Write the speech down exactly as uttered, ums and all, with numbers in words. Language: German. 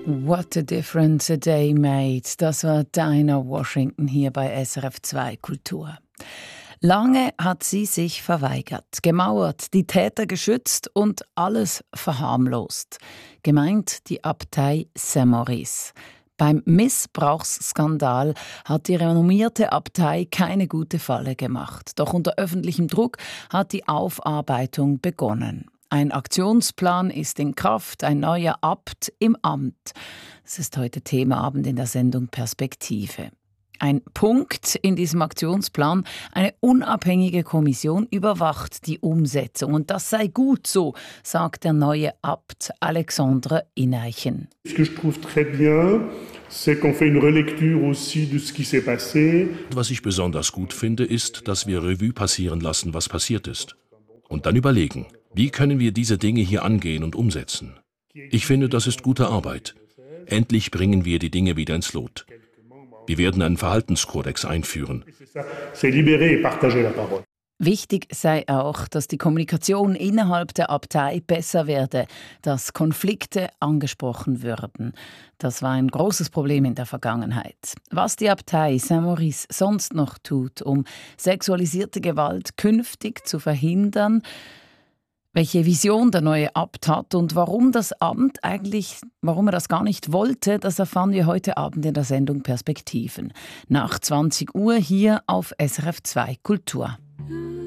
What a difference a day made. Das war Dinah Washington hier bei S R F zwei Kultur. Lange hat sie sich verweigert, gemauert, die Täter geschützt und alles verharmlost. Gemeint die Abtei Saint-Maurice. Beim Missbrauchsskandal hat die renommierte Abtei keine gute Falle gemacht. Doch unter öffentlichem Druck hat die Aufarbeitung begonnen. Ein Aktionsplan ist in Kraft, ein neuer Abt im Amt. Das ist heute Themaabend in der Sendung Perspektive. Ein Punkt in diesem Aktionsplan, eine unabhängige Kommission überwacht die Umsetzung. Und das sei gut so, sagt der neue Abt Alexandre Ineichen. Ce que je trouve très bien, c'est qu'on fait une relecture aussi de ce qui s'est passé. Was ich besonders gut finde, ist, dass wir Revue passieren lassen, was passiert ist. Und dann überlegen, wie können wir diese Dinge hier angehen und umsetzen? Ich finde, das ist gute Arbeit. Endlich bringen wir die Dinge wieder ins Lot. Wir werden einen Verhaltenskodex einführen. Wichtig sei auch, dass die Kommunikation innerhalb der Abtei besser werde, dass Konflikte angesprochen würden. Das war ein großes Problem in der Vergangenheit. Was die Abtei Saint-Maurice sonst noch tut, um sexualisierte Gewalt künftig zu verhindern, welche Vision der neue Abt hat und warum das Amt eigentlich, warum er das gar nicht wollte, das erfahren wir heute Abend in der Sendung Perspektiven. Nach zwanzig Uhr hier auf S R F zwei Kultur.